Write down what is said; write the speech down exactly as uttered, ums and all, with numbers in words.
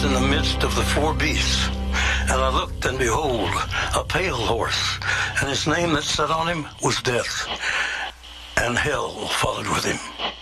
was in the midst of the four beasts. And I looked, and behold, a pale horse, and his name that sat on him was Death, and hell followed with him.